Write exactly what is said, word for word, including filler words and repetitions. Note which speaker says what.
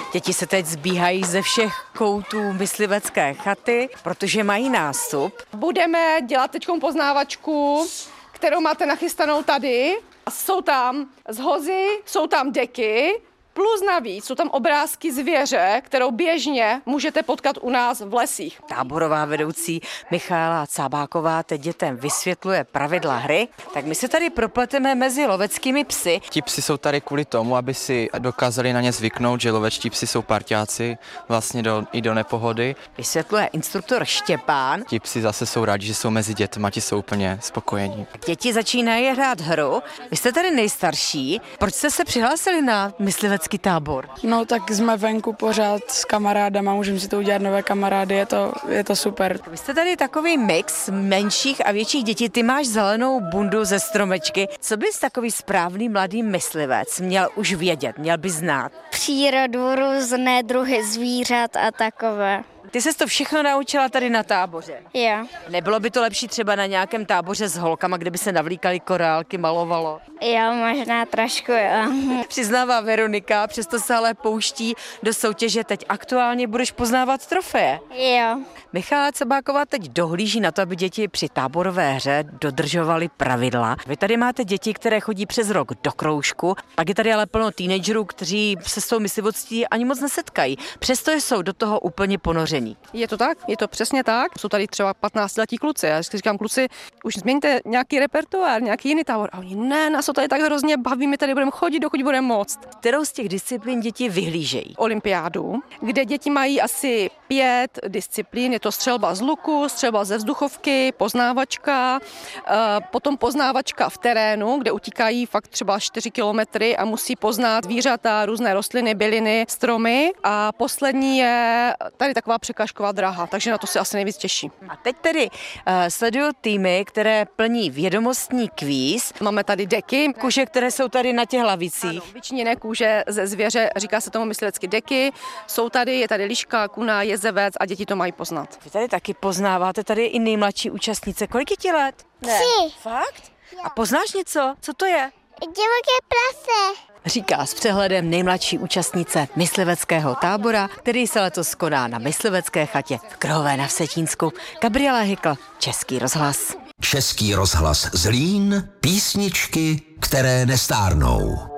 Speaker 1: Děti se teď zbíhají ze všech koutů myslivecké chaty, protože mají nástup.
Speaker 2: Budeme dělat teď poznávačku, kterou máte nachystanou tady. Jsou tam zhozy, jsou tam deky, plus navíc jsou tam obrázky zvěře, kterou běžně můžete potkat u nás v lesích.
Speaker 1: Táborová vedoucí Michála Cábáková teď dětem vysvětluje pravidla hry, tak my se tady propleteme mezi loveckými psy.
Speaker 3: Ti psi jsou tady kvůli tomu, aby si dokázali na ně zvyknout, že lovečtí psi jsou parťáci vlastně do, i do nepohody.
Speaker 1: Vysvětluje instruktor Štěpán.
Speaker 3: Ti psi zase jsou rádi, že jsou mezi dětma, ti jsou úplně spokojení.
Speaker 1: Děti začínají hrát hru. Vy jste tady nejstarší. Proč jste se přihlásili na myslivecký tábor?
Speaker 4: No tak jsme venku pořád s kamarádama, můžeme si to udělat nové kamarády, je to, je to super.
Speaker 1: Vy jste tady takový mix menších a větších dětí. Ty máš zelenou bundu ze stromečky. Co bys takový správný mladý myslivec měl už vědět, měl by znát?
Speaker 5: Přírodu, různé druhy zvířat a takové.
Speaker 1: Ty ses to všechno naučila tady na táboře.
Speaker 5: Jo.
Speaker 1: Nebylo by to lepší třeba na nějakém táboře s holkama, kde by se navlíkaly korálky, malovalo?
Speaker 5: Jo, možná trošku, jo.
Speaker 1: Přiznává Veronika, přesto se ale pouští do soutěže. Teď aktuálně budeš poznávat trofeje.
Speaker 5: Jo.
Speaker 1: Michála Cábáková teď dohlíží na to, aby děti při táborové hře dodržovaly pravidla. Vy tady máte děti, které chodí přes rok do kroužku, pak je tady ale plno teenagerů, kteří se s tou myslivostí ani moc nesetkají. Přesto jsou do toho úplně ponoření.
Speaker 2: Je to tak, je to přesně tak. Jsou tady třeba patnáctiletí kluci. Já říkám, kluci, už změňte nějaký repertoár, nějaký jiný tábor. A oni, ne, nás to tady tak hrozně baví, my tady budeme chodit, dokud budeme moct.
Speaker 1: Kterou z těch disciplín děti vyhlížejí?
Speaker 2: Olympiádu, kde děti mají asi pět disciplín. Je to střelba z luku, střelba ze vzduchovky, poznávačka, potom poznávačka v terénu, kde utíkají fakt třeba čtyři kilometry a musí poznat zvířata, různé rostliny, byliny, stromy. A poslední je tady taková překážková dráha, takže na to se asi nejvíc těší.
Speaker 1: A teď tedy uh, sleduju týmy, které plní vědomostní kvíz.
Speaker 2: Máme tady deky,
Speaker 1: Kuše, které jsou tady na těch lavicích.
Speaker 2: ano, vyčiněné kůže ze zvěře, říká se tomu myslivecky deky. Jsou tady, je tady liška, kuna, jezevec a děti to mají poznat.
Speaker 1: Vy tady taky poznáváte, tady je i nejmladší účastnice. Kolik je ti let?
Speaker 5: Tři.
Speaker 1: Fakt? A poznáš něco? Co to je?
Speaker 5: Divoké prase.
Speaker 1: Říká s přehledem nejmladší účastnice mysliveckého tábora, který se letos koná na myslivecké chatě v Kruhové na Vsetínsku. Gabriela Hykl, Český rozhlas.
Speaker 6: Český rozhlas Zlín, písničky, které nestárnou.